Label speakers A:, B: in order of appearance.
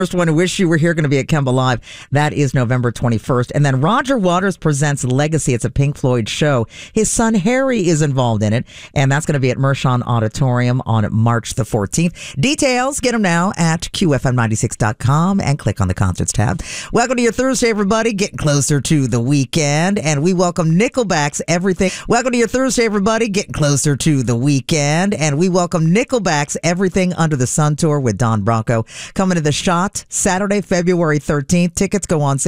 A: First one to wish you were here going to be at Kemba Live. That is November 21st. And then Roger Waters presents Legacy. It's a Pink Floyd show. His son Harry is involved in it. And that's going to be at Mershon Auditorium on March the 14th. Details, get them now at QFM96.com and click on the concerts tab. Welcome to your Thursday, everybody. Getting closer to the weekend. And we welcome Nickelback's Everything. Welcome to your Thursday, everybody. Getting closer to the weekend. And we welcome Nickelback's Everything Under the Sun tour with Don Bronco. Coming to the Shot Saturday, February 13th. Tickets go on sale